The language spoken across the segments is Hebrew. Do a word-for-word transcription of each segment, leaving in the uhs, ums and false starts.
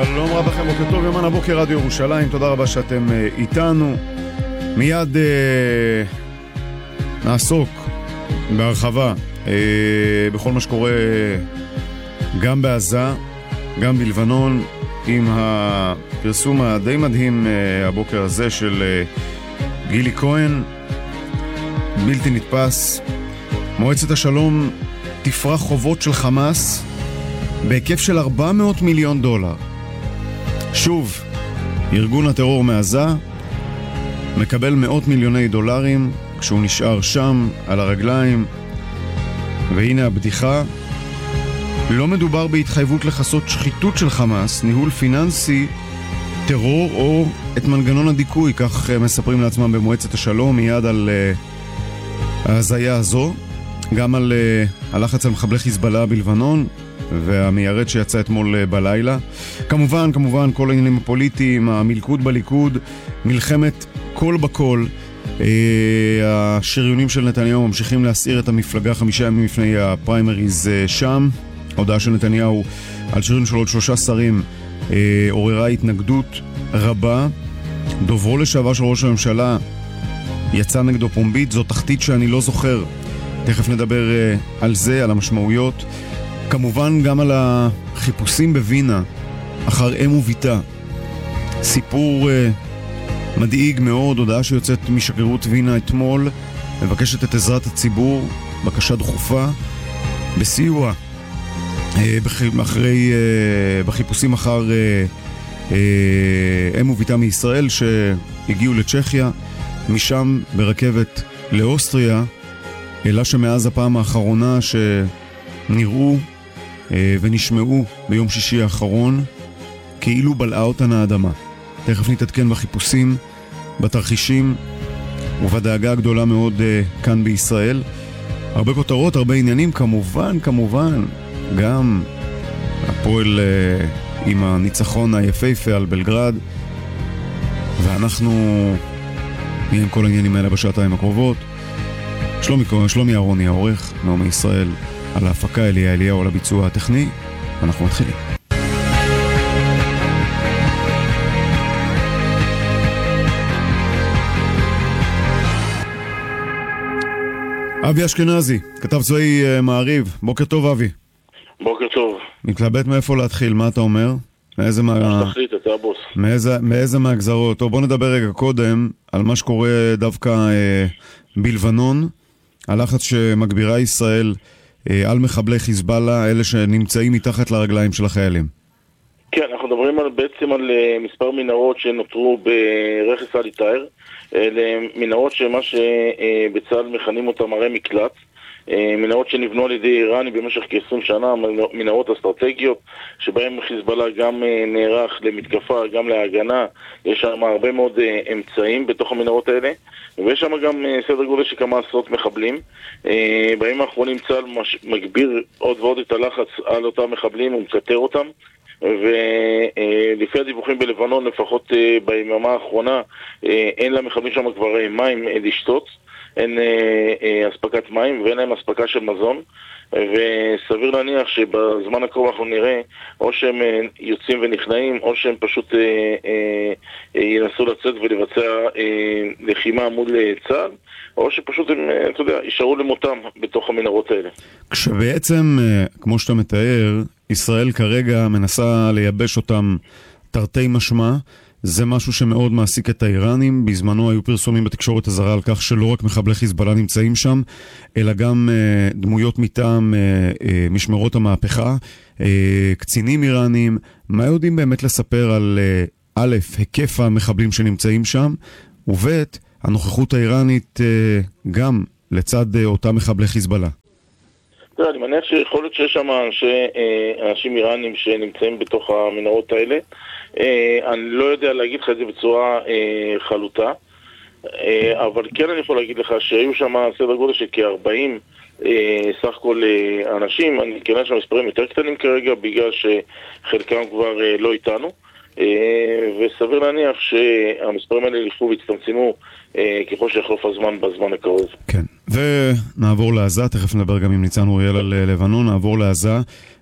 שלום רב לכם, בוקר טוב, יומן הבוקר רדיו ירושלים, תודה רבה שאתם uh, איתנו. מיד uh, נעסוק בהרחבה uh, בכל מה שקורה uh, גם בעזה, גם בלבנון, עם הפרסום הדי מדהים uh, הבוקר הזה של uh, גילי כהן, בלתי נתפס. מועצת השלום תפרח חובות של חמאס בהיקף של ארבע מאות מיליון דולר. שוב, ארגון הטרור מעזה מקבל מאות מיליוני דולרים כשהוא נשאר שם על הרגליים. והנה הבדיחה, לא מדובר בהתחייבות לחסות שחיתות של חמאס, ניהול פיננסי, טרור או את מנגנון הדיכוי, כך מספרים לעצמם במועצת השלום. מיד על uh, ההזיה הזו, גם על uh, הלחץ על מחבלי חיזבאללה בלבנון והמיירד שיצא אתמול בלילה. כמובן, כמובן, כל העניינים הפוליטיים, המלכוד בליכוד, מלחמת כל בכל. אה, השריונים של נתניהו ממשיכים להסעיר את המפלגה חמישה ימים לפני הפריימריז אה, שם. ההודעה של נתניהו על שריון של עוד שלושה שרים אה, עוררה התנגדות רבה. דוברו לשעבר של ראש הממשלה יצא נגדו פומבית, זו תחתית שאני לא זוכר. תכף נדבר אה, על זה, על המשמעויות. כמובן גם על החיפושים בווינה אחר אם וביתה. סיפור uh, מדאיג מאוד, הודעה שיוצאת משגרירות וינה אתמול, מבקשת את עזרת הציבור, בקשה דחופה, בסיוע uh, בח... אחרי, uh, בחיפושים אחר uh, uh, אם וביתה מישראל שהגיעו לצ'כיה, משם ברכבת לאוסטריה, אלא שמאז הפעם האחרונה שנראו ונשמעו ביום שישי האחרון כאילו בלעה אותן האדמה. תכף נתעדכן בחיפושים, בתרחישים ובדאגה הגדולה מאוד uh, כאן בישראל. הרבה כותרות, הרבה עניינים, כמובן, כמובן גם הפועל uh, עם הניצחון היפהפה על בלגרד, ואנחנו נהיה עם כל העניינים האלה בשעתיים הקרובות. שלומי, שלומי אהרוני העורך, נעמי ישראל על ההפקה, אליה אליהו על הביצוע הטכני. אנחנו מתחילים. אבי אשכנזי, כתב צבאי מעריב. בוקר טוב אבי. בוקר טוב. מתלבט מאיפה להתחיל, מה אתה אומר? מאיזה מה... תחליט, אתה הבוס. מאיזה, מאיזה מהגזרות? טוב, בוא נדבר רגע קודם על מה שקורה דווקא אה, בלבנון, הלחץ שמגבירה ישראל על מחבלי חיזבאללה, אלה שנמצאים מתחת לרגליים של החיילים. כן, אנחנו מדברים על, בעצם על מספר מנהרות שנותרו ברכס אל עטאר. אלה מנהרות שמה שבצה"ל מכנים אותם ערי מקלט. מנהרות שנבנו על ידי איראני במשך כ-עשרים שנה, מנהרות אסטרטגיות שבהם חיזבאללה גם נערך למתקפה, גם להגנה. יש שם הרבה מאוד אמצעים בתוך המנהרות האלה, ויש שם גם סדר גודל של כמה עשרות מחבלים. בימים האחרונים צה"ל מגביר עוד ועוד את הלחץ על אותם מחבלים ומקטר אותם, ולפי הדיווחים בלבנון, לפחות ביממה האחרונה, אין למחבלים שם כבר מים לשתות, אין אספקת מים ואין להם אספקה של מזון, וסביר להניח שבזמן הקרוב אנחנו נראה או שהם יוצאים ונכנעים או שהם פשוט ינסו לצאת ולבצע לחימה מול צה"ל, או שפשוט הם, אתה יודע, יישארו למותם בתוך המנהרות האלה. כשבעצם, כמו שאתה מתאר, ישראל כרגע מנסה לייבש אותם תרתי משמע, זה משהו שמאוד מעסיק את האיראנים. בזמנו היו פרסומים בתקשורת הזרה על כך שלא רק מחבלי חיזבאללה נמצאים שם, אלא גם uh, דמויות מטעם uh, uh, משמרות המהפכה, uh, קצינים איראנים. מה יודעים באמת לספר על uh, א', היקף המחבלים שנמצאים שם, וב', הנוכחות האיראנית uh, גם לצד uh, אותם מחבלי חיזבאללה? תראה, אני מניח שיכול להיות שיש שם אנשי, אנשים איראנים שנמצאים בתוך המנהרות האלה. אני לא יודע להגיד לך את זה בצורה חלוטה, אבל כן אני יכול להגיד לך שהיו שם סדר גודל של כ-ארבעים סך כל אנשים. אני כנראה שהמספרים יותר קטנים כרגע בגלל שחלקם כבר לא איתנו, וסביר להניח שהמספרים האלה ילכו והצטמצמו ככל שיחלוף הזמן בזמן הקרוב. כן, ונעבור לעזה, תכף נדבר גם עם ניצן אוריאל על לבנון. נעבור לעזה,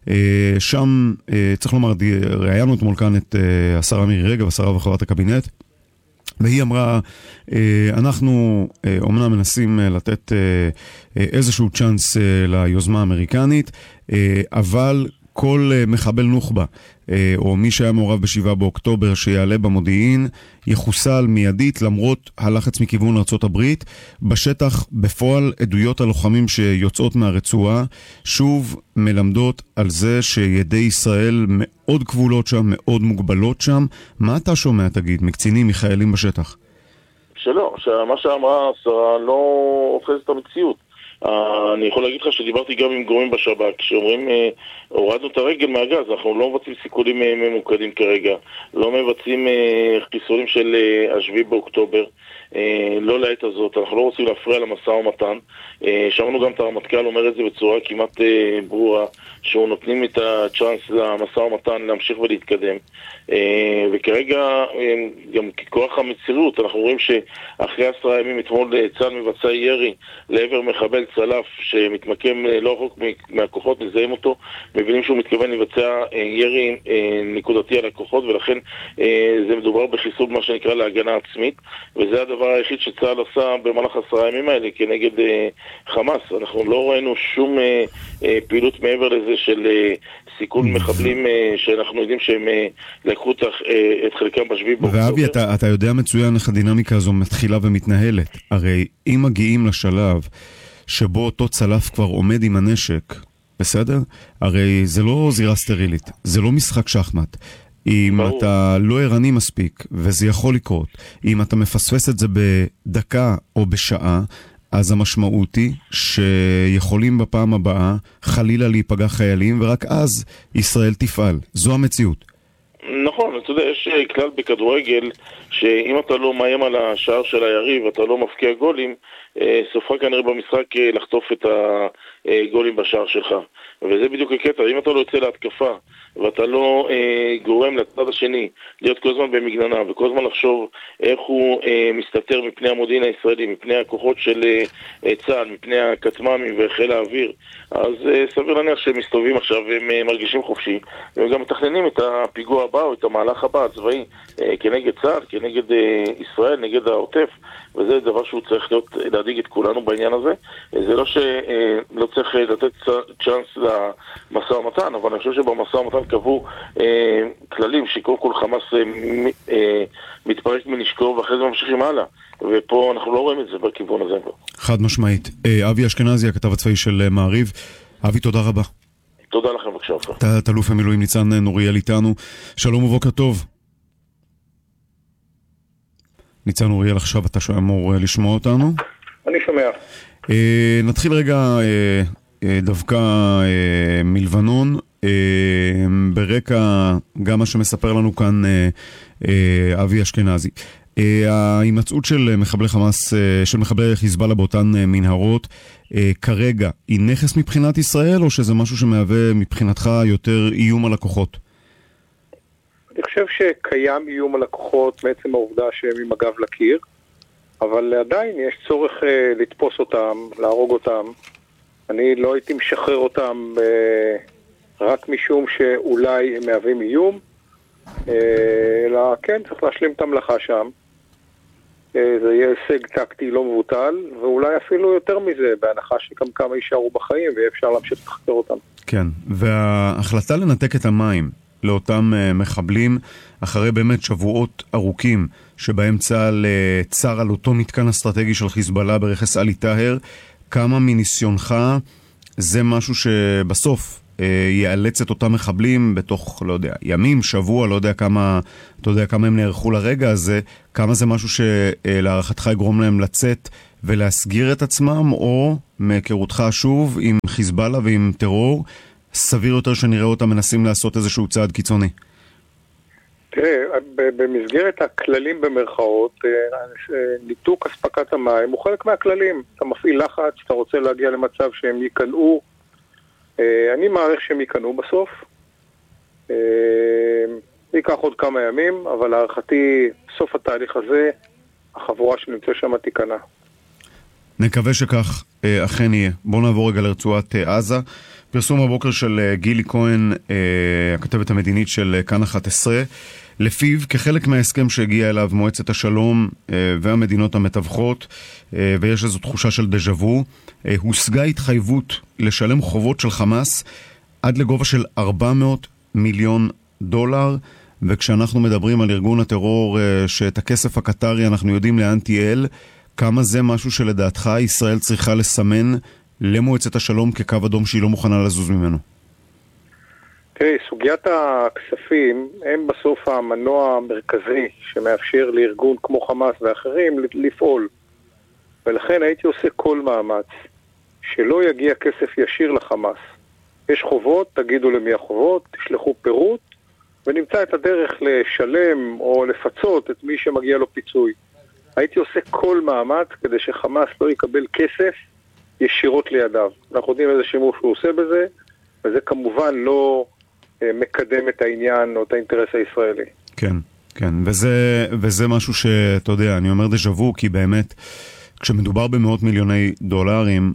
שם, צריך לומר, ראיינו אתמול כאן את השרה מירי רגב, השרה וחברת הקבינט, והיא אמרה, אנחנו אומנם מנסים לתת איזשהו צ'אנס ליוזמה האמריקנית, אבל כל מחבל נוח'בה, או מי שהיה מעורב בשבעה באוקטובר שיעלה במודיעין, יחוסל מיידית למרות הלחץ מכיוון ארצות הברית. בשטח בפועל עדויות הלוחמים שיוצאות מהרצועה שוב מלמדות על זה שידי ישראל מאוד כבולות שם, מאוד מוגבלות שם. מה אתה שומע, תגיד, מקצינים, מחיילים בשטח? שלא, שמה שאמרה השרה לא אוחז את המציאות. אני יכול להגיד לך שדיברתי גם עם גורמים בשב"כ שאומרים הורדנו את הרגל מהגז, אנחנו לא מבצעים סיכולים ממוקדים כרגע, לא מבצעים חיסולים של השביעי באוקטובר, לא לעת הזאת, אנחנו לא רוצים להפריע למשא ומתן. שמענו גם את הרמטכ"ל אומר את זה בצורה כמעט ברורה, שהוא נותנים את הצ'אנס למשא ומתן להמשיך ולהתקדם, וכרגע גם ככוח המציאות אנחנו רואים שאחרי עשרה ימים אתמול צה"ל מבצע ירי לעבר מחבל צלף שמתמקם לא רחוק מהכוחות, נזהים אותו, מבינים שהוא מתכוון לבצע ירי נקודתי על הכוחות, ולכן זה מדובר בחיסול מה שנקרא להגנה עצמית, וזה הדבר היחיד שצה"ל עשה במהלך עשרה ימים האלה כנגד חמאס. אנחנו לא ראינו שום פעילות מעבר לזה של סיכול מחבלים שאנחנו יודעים שהם לקחו את חלקם בשביעי באוקטובר. ואבי, אתה, אתה יודע מצוין איך הדינמיקה הזו מתחילה ומתנהלת. הרי אם מגיעים לשלב שבו אותו צלף כבר עומד עם הנשק, בסדר? הרי זה לא זירה סטרילית, זה לא משחק שחמט. אם ברור. אתה לא ערני מספיק, וזה יכול לקרות, אם אתה מפספס את זה בדקה או בשעה, אז המשמעות היא שיכולים בפעם הבאה חלילה להיפגע חיילים, ורק אז ישראל תפעל. זו המציאות. נכון, אתה יודע, יש כלל בכדורגל שאם אתה לא מאיים על השער של היריב, אתה לא מפקיע גולים, סופה כנראה במשחק לחטוף את הגולים בשער שלך. וזה בדיוק הקטע, אם אתה לא יוצא להתקפה ואתה לא אה, גורם לצד השני להיות כל הזמן במגננה וכל הזמן לחשוב איך הוא אה, מסתתר מפני המודיעין הישראלי, מפני הכוחות של אה, צה"ל, מפני הכטמ"מים וחיל האוויר, אז אה, סביר להניח שהם מסתובבים עכשיו והם אה, מרגישים חופשי, והם גם מתכננים את הפיגוע הבא או את המהלך הבא הצבאי אה, כנגד צה"ל, כנגד אה, ישראל, נגד העוטף, וזה דבר שהוא צריך להיות, להדיג את כולנו בעניין הזה. זה לא שלא צריך לתת צ'אנס למשא ומתן, אבל אני חושב שבמשא ומתן קבעו אה, כללים שקודם כל חמאס אה, אה, מתפרק מנשקו ואחרי זה ממשיכים הלאה, ופה אנחנו לא רואים את זה בכיוון הזה. חד משמעית. אה, אבי אשכנזי, הכתב הצבאי של מעריב. אבי, תודה רבה. תודה לכם, בבקשה. תת-אלוף המילואים ניצן נוריאל איתנו. שלום ובוקר טוב. ניצן נוריאל, עכשיו אתה אמור לשמוע אותנו? אני שומע. אה, נתחיל רגע אה, אה, דווקא אה, מלבנון. אה, ברקע גם מה שמספר לנו כאן אה, אה, אבי אשכנזי. אה, ההימצאות של מחבלי חמאס, אה, של מחבלי חיזבאללה באותן אה, מנהרות, אה, כרגע היא נכס מבחינת ישראל, או שזה משהו שמהווה מבחינתך יותר איום על הכוחות? אני חושב שקיים איום על הכוחות מעצם העובדה שהם עם הגב לקיר, אבל עדיין יש צורך uh, לתפוס אותם, להרוג אותם. אני לא הייתי משחרר אותם uh, רק משום שאולי הם מהווים איום, uh, אלא כן, צריך להשלים את המלאכה שם. Uh, זה יהיה הישג טקטי לא מבוטל, ואולי אפילו יותר מזה, בהנחה שגם כמה יישארו בחיים ויהיה אפשר להמשיך לחקר אותם. כן, וההחלטה לנתק את המים לאותם מחבלים, אחרי באמת שבועות ארוכים שבהם צה"ל צר על אותו מתקן אסטרטגי של חיזבאללה ברכס עלי טהר, כמה מניסיונך זה משהו שבסוף יאלץ את אותם מחבלים בתוך, לא יודע, ימים, שבוע, לא יודע כמה, אתה יודע כמה הם נערכו לרגע הזה, כמה זה משהו שלהערכתך יגרום להם לצאת ולהסגיר את עצמם, או מהיכרותך שוב עם חיזבאללה ועם טרור, סביר יותר שנראה אותם מנסים לעשות איזשהו צעד קיצוני? תראה, במסגרת הכללים במרכאות, ניתוק אספקת המים הוא חלק מהכללים. אתה מפעיל לחץ, אתה רוצה להגיע למצב שהם ייכנעו. אני מעריך שהם ייכנעו בסוף. ייקח עוד כמה ימים, אבל להערכתי, סוף התהליך הזה, החבורה שנמצא שם תיכנע. נקווה שכך אכן יהיה. בואו נעבור רגע לרצועת עזה. פרסום הבוקר של גילי כהן, הכתבת המדינית של כאן אחת עשרה, לפיו כחלק מההסכם שהגיע אליו מועצת השלום והמדינות המתווכות, ויש איזו תחושה של דז'אבו, הושגה התחייבות לשלם חובות של חמאס עד לגובה של ארבע מאות מיליון דולר, וכשאנחנו מדברים על ארגון הטרור שאת הכסף הקטרי אנחנו יודעים לאן תיעל, כמה זה משהו שלדעתך ישראל צריכה לסמן למועצת השלום כקו אדום שהיא לא מוכנה לזוז ממנו? תראי, סוגיית הכספים הם בסוף המנוע המרכזי שמאפשר לארגון כמו חמאס ואחרים לפעול. ולכן הייתי עושה כל מאמץ שלא יגיע כסף ישיר לחמאס. יש חובות, תגידו למי החובות, תשלחו פירוט, ונמצא את הדרך לשלם או לפצות את מי שמגיע לו פיצוי. הייתי עושה כל מאמץ כדי שחמאס לא יקבל כסף ישירות לידיו. אנחנו יודעים איזה שימוש הוא עושה בזה, וזה כמובן לא מקדם את העניין או את האינטרס הישראלי. כן, כן, וזה, וזה משהו שאתה יודע, אני אומר דז'אבו, כי באמת, כשמדובר במאות מיליוני דולרים,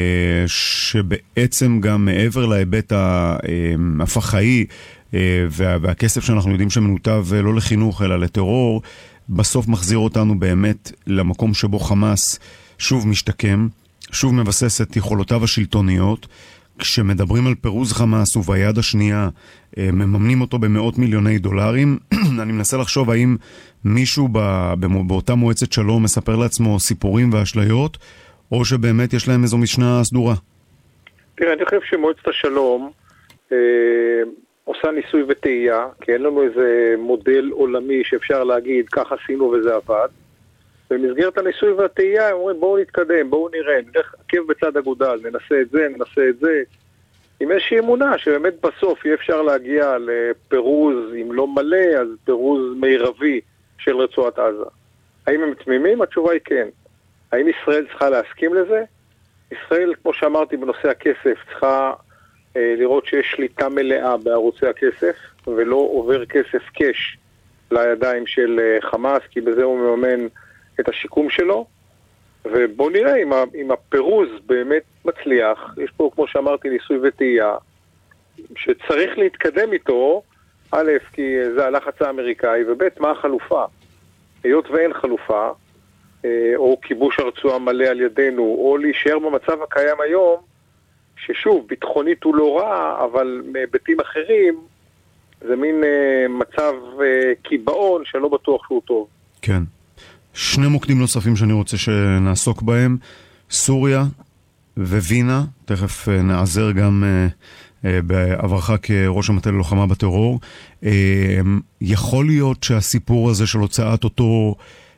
שבעצם גם מעבר להיבט הפח"עי, והכסף שאנחנו יודעים שמנותב לא לחינוך אלא לטרור, בסוף מחזיר אותנו באמת למקום שבו חמאס שוב משתקם, שוב מבסס את יכולותיו השלטוניות. כשמדברים על פירוז חמאס וביד השנייה מממנים אותו במאות מיליוני דולרים, אני מנסה לחשוב האם מישהו באותה מועצת שלום מספר לעצמו סיפורים ואשליות, או שבאמת יש להם איזו משנה סדורה. תראה, אני חושב שמועצת השלום אה, עושה ניסוי וטעייה, כי אין לנו איזה מודל עולמי שאפשר להגיד כך עשינו וזה עבד. במסגרת הניסוי והטעייה הם אומרים בואו נתקדם, בואו נראה, נלך עקב בצד אגודל, ננסה את זה, ננסה את זה. עם איזושהי אמונה שבאמת בסוף יהיה אפשר להגיע לפירוז, אם לא מלא, אז פירוז מירבי של רצועת עזה. האם הם תמימים? התשובה היא כן. האם ישראל צריכה להסכים לזה? ישראל, כמו שאמרתי בנושא הכסף, צריכה אה, לראות שיש שליטה מלאה בערוצי הכסף, ולא עובר כסף קש לידיים של אה, חמאס, כי בזה הוא מממן את השיקום שלו. ובוא נראה אם, ה, אם הפירוז באמת מצליח. יש פה, כמו שאמרתי, ניסוי וטעייה, שצריך להתקדם איתו, א', כי זה הלחץ האמריקאי, וב', מה החלופה? היות ואין חלופה, או כיבוש הרצועה מלא על ידינו, או להישאר במצב הקיים היום, ששוב, ביטחונית הוא לא רע, אבל מהיבטים אחרים, זה מין אה, מצב אה, קיבעון שלא בטוח שהוא טוב. כן. שני מוקדים נוספים שאני רוצה שנעסוק בהם, סוריה ווינה, תכף אה, נעזר גם אה, אה, בעברך כראש המטה ללוחמה בטרור. אה, יכול להיות שהסיפור הזה של הוצאת אותו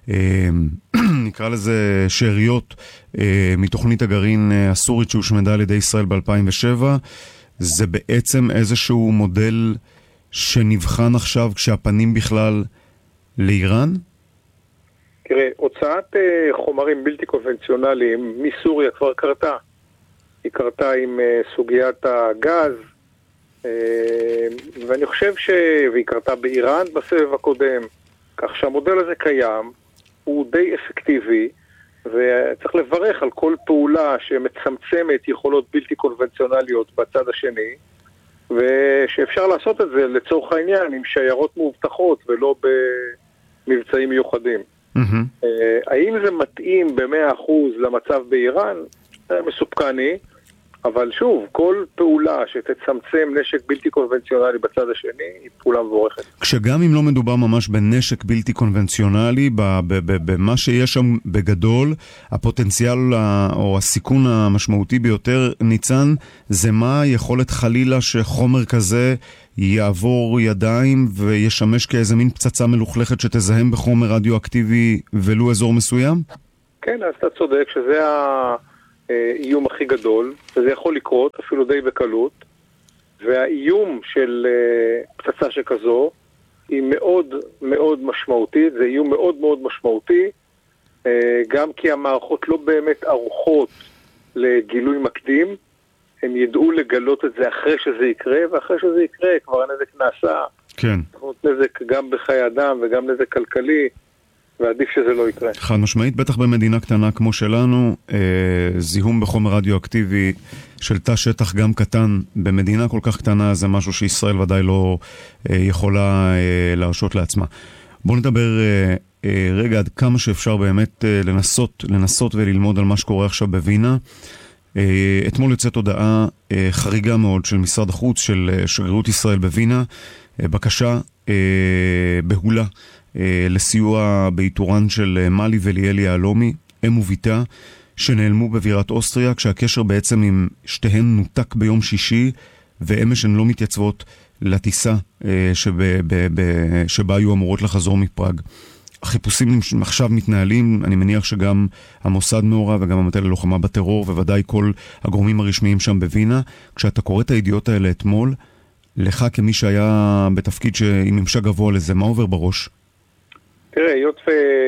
נקרא לזה שאריות מתוכנית הגרעין הסורית שהושמדה על ידי ישראל ב-אלפיים ושבע, זה בעצם איזשהו מודל שנבחן עכשיו כשהפנים בכלל לאיראן? תראה, הוצאת חומרים בלתי קונבנציונליים מסוריה כבר קרתה. היא קרתה עם סוגיית הגז, ואני חושב ש... והיא קרתה באיראן בסבב הקודם, כך שהמודל הזה קיים, הוא די אפקטיבי, וצריך לברך על כל פעולה שמצמצמת יכולות בלתי קונבנציונליות בצד השני, ושאפשר לעשות את זה לצורך העניין עם שיירות מאובטחות ולא במבצעים מיוחדים. Mm-hmm. האם זה מתאים ב-מאה אחוז למצב באיראן? מסופקני, אבל שוב, כל פעולה שתצמצם נשק בלתי קונבנציונלי בצד השני היא פעולה מבורכת. כשגם אם לא מדובר ממש בנשק בלתי קונבנציונלי, במה שיש שם בגדול, הפוטנציאל או הסיכון המשמעותי ביותר, ניצן, זה מה יכולת חלילה שחומר כזה יעבור ידיים וישמש כאיזה מין פצצה מלוכלכת שתזהם בחומר רדיואקטיבי ולו אזור מסוים? כן, אז אתה צודק שזה ה... איום הכי גדול, וזה יכול לקרות אפילו די בקלות, והאיום של פצצה שכזו היא מאוד מאוד משמעותית, זה איום מאוד מאוד משמעותי, גם כי המערכות לא באמת ערוכות לגילוי מקדים, הם ידעו לגלות את זה אחרי שזה יקרה, ואחרי שזה יקרה כבר הנזק נעשה. כן. נזק גם בחיי אדם וגם נזק כלכלי, ועדיף שזה לא יקרה. חד משמעית, בטח במדינה קטנה כמו שלנו, אה, זיהום בחומר רדיואקטיבי של תא שטח גם קטן, במדינה כל כך קטנה זה משהו שישראל ודאי לא אה, יכולה אה, להרשות לעצמה. בואו נדבר אה, אה, רגע עד כמה שאפשר באמת אה, לנסות, לנסות וללמוד על מה שקורה עכשיו בווינה. אה, אתמול יוצאת הודעה אה, חריגה מאוד של משרד החוץ, של אה, שגרירות ישראל בווינה, אה, בקשה אה, בהולה, לסיוע באיתורן של מלי וליאל יהלומי, אם וביתה, שנעלמו בבירת אוסטריה, כשהקשר בעצם עם שתיהן נותק ביום שישי, ואמש הן לא מתייצבות לטיסה שבה, שבה היו אמורות לחזור מפראג. החיפושים עכשיו מתנהלים, אני מניח שגם המוסד מעורב וגם המטה ללוחמה בטרור, וודאי כל הגורמים הרשמיים שם בווינה. כשאתה קורא את הידיעות האלה אתמול, לך כמי שהיה בתפקיד עם ממשק גבוה לזה, מה עובר בראש? תראה, היות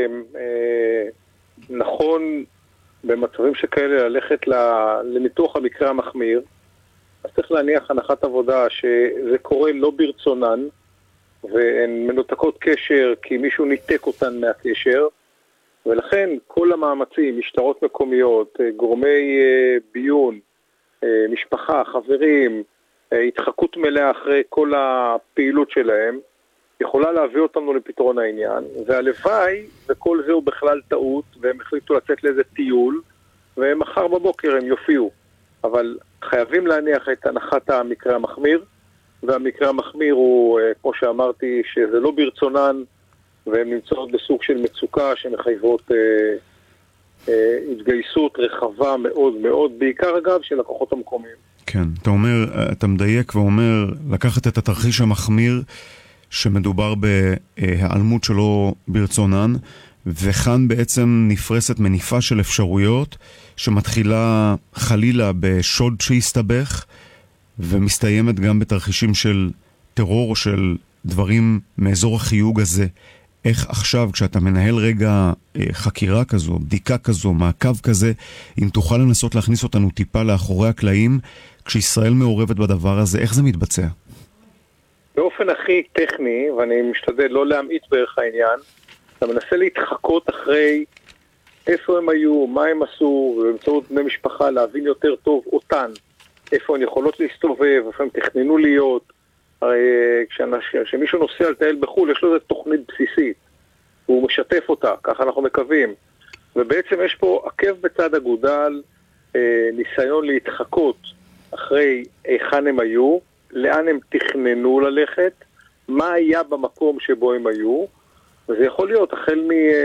ונכון במצבים שכאלה ללכת לניתוח המקרה המחמיר, אז צריך להניח הנחת עבודה שזה קורה לא ברצונן, והן מנותקות קשר כי מישהו ניתק אותן מהקשר, ולכן כל המאמצים, משטרות מקומיות, גורמי ביון, משפחה, חברים, התחקות מלאה אחרי כל הפעילות שלהם, יכולה להביא אותנו לפתרון העניין, והלוואי, וכל זה הוא בכלל טעות, והם החליטו לצאת לאיזה טיול, ומחר בבוקר הם יופיעו. אבל חייבים להניח את הנחת המקרה המחמיר, והמקרה המחמיר הוא, כמו שאמרתי, שזה לא ברצונן, והן נמצאות בסוג של מצוקה שמחייבות אה, אה, התגייסות רחבה מאוד מאוד, בעיקר אגב של לקוחות המקומיים. כן, אתה אומר, אתה מדייק ואומר, לקחת את התרחיש המחמיר, שמדובר בהיעלמות שלו ברצונן, וכאן בעצם נפרסת מניפה של אפשרויות, שמתחילה חלילה בשוד שהסתבך, ומסתיימת גם בתרחישים של טרור, של דברים מאזור החיוג הזה. איך עכשיו, כשאתה מנהל רגע חקירה כזו, בדיקה כזו, מעקב כזה, אם תוכל לנסות להכניס אותנו טיפה לאחורי הקלעים, כשישראל מעורבת בדבר הזה, איך זה מתבצע? באופן הכי טכני, ואני משתדל לא להמעיט בערך העניין, אתה מנסה להתחקות אחרי איפה הם היו, מה הם עשו, ובאמצעות בני משפחה להבין יותר טוב אותן, איפה הן יכולות להסתובב, איפה הם תכננו להיות. הרי כשמישהו נוסע לטייל בחו"ל, יש לו איזו תוכנית בסיסית, הוא משתף אותה, ככה אנחנו מקווים. ובעצם יש פה עקב בצד אגודל, אה, ניסיון להתחקות אחרי היכן הם היו, לאן הם תכננו ללכת, מה היה במקום שבו הם היו, וזה יכול להיות החל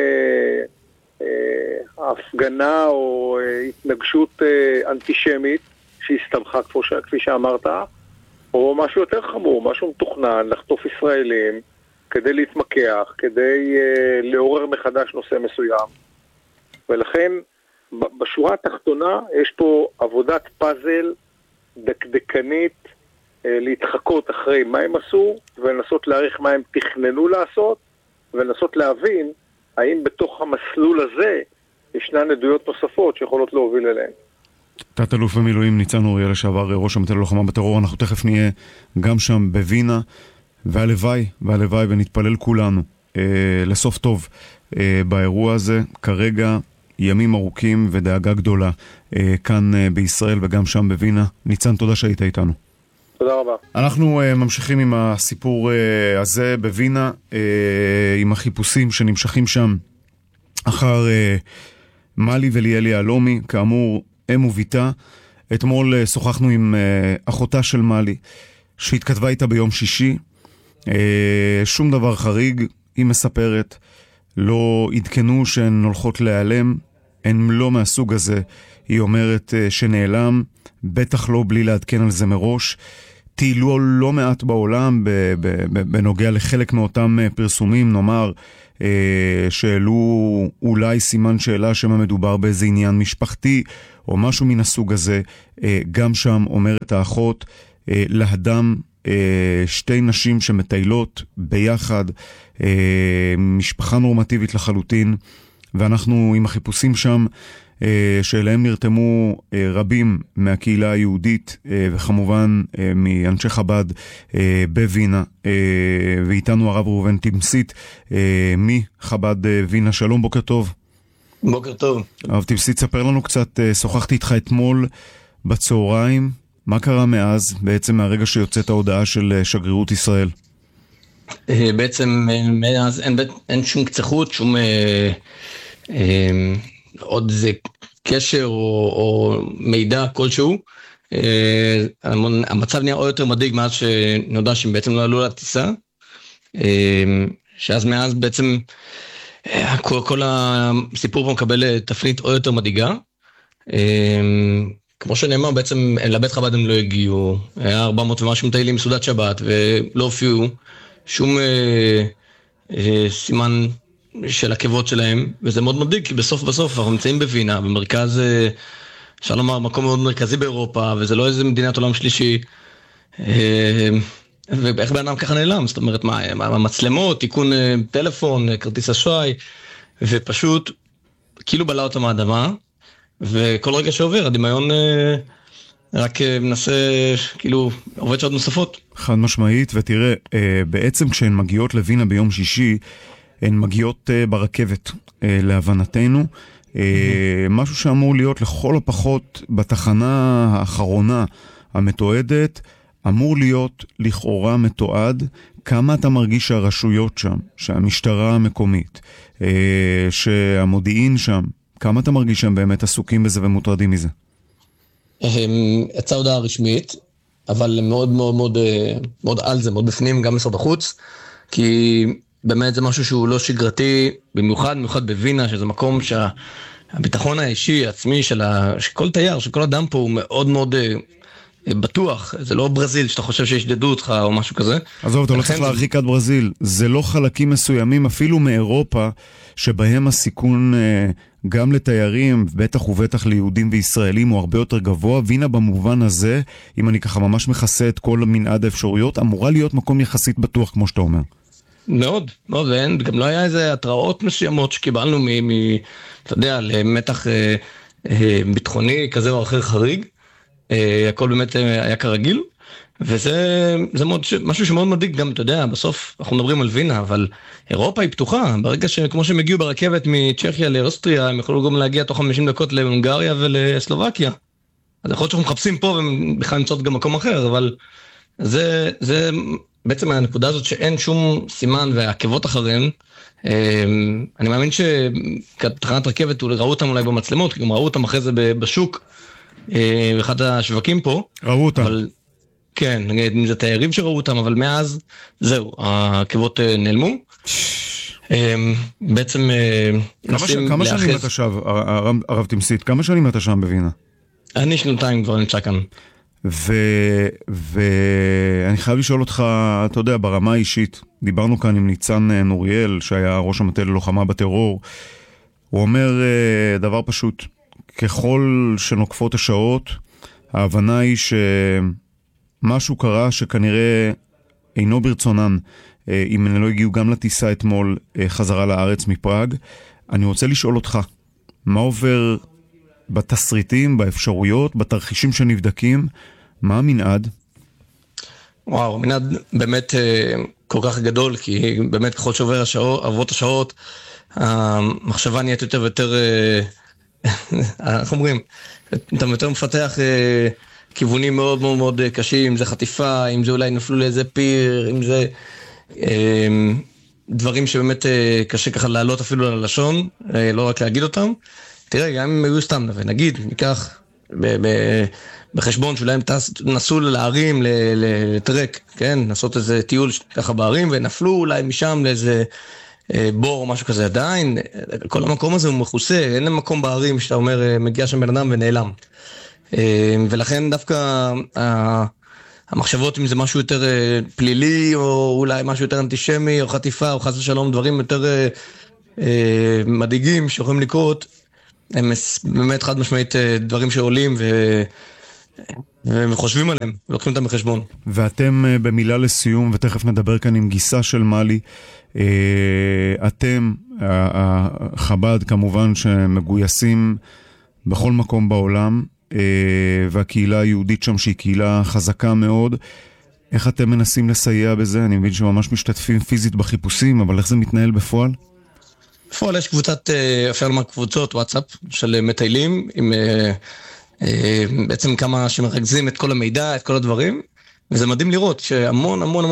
מהפגנה או התנגשות אנטישמית שהסתבכה כפי שאמרת, או משהו יותר חמור, משהו מתוכנן לחטוף ישראלים כדי להתמקח, כדי לעורר מחדש נושא מסוים. ולכן בשורה התחתונה יש פה עבודת פאזל דקדקנית להתחקות אחרי מה הם עשו, ולנסות להעריך מה הם תכננו לעשות, ולנסות להבין האם בתוך המסלול הזה ישנן עדויות נוספות שיכולות להוביל אליהן. תת-אלוף במילואים ניצן אוריאל, לשעבר ראש המטה ללוחמה בטרור, אנחנו תכף נהיה גם שם בווינה, והלוואי, והלוואי ונתפלל כולנו אה, לסוף טוב אה, באירוע הזה. כרגע ימים ארוכים ודאגה גדולה אה, כאן אה, בישראל וגם שם בווינה. ניצן, תודה שהיית איתנו. תודה רבה. אנחנו uh, ממשיכים עם הסיפור uh, הזה בווינה, uh, עם החיפושים שנמשכים שם אחר uh, מלי וליאל יהלומי, כאמור אם וביתה. אתמול uh, שוחחנו עם uh, אחותה של מלי, שהתכתבה איתה ביום שישי. uh, שום דבר חריג, היא מספרת, לא עדכנו שהן הולכות להיעלם, הן לא מהסוג הזה, היא אומרת uh, שנעלם, בטח לא בלי לעדכן על זה מראש. טיילו לא מעט בעולם בנוגע לחלק מאותם פרסומים, נאמר, שאלו אולי סימן שאלה שמה מדובר באיזה עניין משפחתי או משהו מן הסוג הזה. גם שם אומרת האחות, להדם שתי נשים שמטיילות ביחד, משפחה נורמטיבית לחלוטין, ואנחנו עם החיפושים שם שאליהם נרתמו רבים מהקהילה היהודית, וכמובן מאנשי חב"ד בווינה, ואיתנו הרב ראובן תמסית מחב"ד וינה. שלום, בוקר טוב. בוקר טוב. הרב תמסית, ספר לנו קצת, שוחחתי איתך אתמול בצהריים, מה קרה מאז, בעצם מהרגע שיוצאת ההודעה של שגרירות ישראל? בעצם מאז אין, אין שום קצחות, שום אה, אה, עוד איזה קשר או, או מידע כלשהו. אה, המצב נהיה עוד יותר מדאיג מאז שנודע שהם בעצם לא עלו לטיסה, אה, שאז מאז בעצם אה, כל, כל הסיפור פה מקבל תפנית עוד יותר מדאיגה. אה, כמו שנאמר, בעצם לבית חב"ד הם לא הגיעו, היה ארבע מאות ומשהו מטיילים מסעודת שבת ולא הופיעו שום אה, אה, סימן של עקבות שלהם, וזה מאוד מדאיג, כי בסוף בסוף אנחנו נמצאים בווינה, במרכז, אה, אפשר לומר, מקום מאוד מרכזי באירופה, וזה לא איזה מדינת עולם שלישי, אה, ואיך בן אדם ככה נעלם, זאת אומרת, מה, מה המצלמות, תיקון אה, טלפון, אה, כרטיס אשראי, ופשוט כאילו בלע אותה מהאדמה, וכל רגע שעובר, הדמיון אה, רק מנסה, כאילו, עובד שעות נוספות. חד משמעית, ותראה, בעצם כשהן מגיעות לווינה ביום שישי, הן מגיעות ברכבת, להבנתנו, משהו שאמור להיות לכל הפחות בתחנה האחרונה המתועדת, אמור להיות לכאורה מתועד, כמה אתה מרגיש שהרשויות שם, שהמשטרה המקומית, שהמודיעין שם, כמה אתה מרגיש שהם באמת עסוקים בזה ומוטרדים מזה? יצאה הודעה רשמית, אבל מאוד מאוד מאוד, מאוד על זה, מאוד בפנים, גם משרד החוץ, כי באמת זה משהו שהוא לא שגרתי, במיוחד, במיוחד בווינה, שזה מקום שהביטחון האישי, העצמי, של כל תייר, של כל אדם פה, הוא מאוד מאוד בטוח. זה לא ברזיל, שאתה חושב שישדדו אותך או משהו כזה. עזוב, אתה לא צריך להרחיק עד ברזיל. זה לא חלקים מסוימים, אפילו מאירופה, שבהם הסיכון גם לתיירים, בטח ובטח ליהודים וישראלים, הוא הרבה יותר גבוה. וינה במובן הזה, אם אני ככה ממש מכסה את כל מנעד האפשרויות, אמורה להיות מקום יחסית בטוח, כמו שאתה אומר. מאוד, מאוד, ואין, גם לא היה איזה התראות מסוימות שקיבלנו מ, מ אתה יודע, למתח אה, אה, ביטחוני כזה או אחר חריג. אה, הכל באמת היה כרגיל, וזה זה מאוד, משהו שמאוד מדאיג גם, אתה יודע, בסוף אנחנו מדברים על וינה, אבל אירופה היא פתוחה, ברגע שכמו שהם הגיעו ברכבת מצ'כיה לאוסטריה, הם יכולו גם להגיע תוך חמישים דקות להונגריה ולסלובקיה. אז יכול להיות שאנחנו מחפשים פה, ובכלל נמצאות גם מקום אחר, אבל זה, זה בעצם הנקודה הזאת שאין שום סימן והעקבות אחריהם. אני מאמין שתחנת רכבת ראו אותם אולי במצלמות, כי גם ראו אותם אחרי זה בשוק, באחד השווקים פה. ראו אותם. אבל כן, נגיד, זה תיירים שראו אותם, אבל מאז, זהו, העקבות נעלמו. בעצם כמה שנים אתה שם, הרב תמסית, כמה שנים אתה שם בווינה? אני שנתיים כבר נמצא כאן. ואני חייב לשאול אותך, אתה יודע, ברמה האישית, דיברנו כאן עם ניצן נוריאל, שהיה ראש המטה ללוחמה בטרור, הוא אומר דבר פשוט, ככל שנוקפות השעות, ההבנה היא שמשהו קרה שכנראה אינו ברצונן, אם הם לא הגיעו גם לטיסה אתמול חזרה לארץ מפראג. אני רוצה לשאול אותך, מה עובר בתסריטים, באפשרויות, בתרחישים שנבדקים, מה המנעד? וואו, מנעד באמת כל כך גדול, כי באמת ככל שעובר השעות, עברות השעות, המחשבה נהיית יותר ויותר, איך אומרים, אתה יותר מפתח כיוונים מאוד מאוד מאוד קשים, אם זה חטיפה, אם זה אולי נפלו לאיזה פיר, אם זה דברים שבאמת קשה ככה לעלות אפילו על הלשון, לא רק להגיד אותם. תראה, גם אם היו סתם, ונגיד, ניקח בחשבון שאולי הם נסו להרים, לטרק, כן? נסות איזה טיול ככה בערים, ונפלו אולי משם לאיזה בור או משהו כזה. עדיין, כל המקום הזה הוא מחוסה, אין להם מקום בערים שאתה אומר, מגיע שם בן אדם ונעלם. ולכן דווקא המחשבות, אם זה משהו יותר פלילי, או אולי משהו יותר אנטישמי, או חטיפה, או חס ושלום, דברים יותר מדאיגים שיכולים לקרות, הם באמת חד משמעית דברים שעולים ו... וחושבים עליהם, ולוקחים אותם בחשבון. ואתם במילה לסיום, ותכף נדבר כאן עם גיסה של מאלי, אתם, חב"ד כמובן שמגויסים בכל מקום בעולם, והקהילה היהודית שם שהיא קהילה חזקה מאוד. איך אתם מנסים לסייע בזה? אני מבין שממש משתתפים פיזית בחיפושים, אבל איך זה מתנהל בפועל? בפועל יש קבוצת, אפשר לומר קבוצות וואטסאפ של מטיילים, עם בעצם כמה שמרכזים את כל המידע, את כל הדברים, וזה מדהים לראות שהמון המון